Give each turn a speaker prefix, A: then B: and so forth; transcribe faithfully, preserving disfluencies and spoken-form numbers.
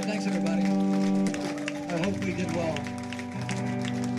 A: right, thanks everybody. I hope we did well.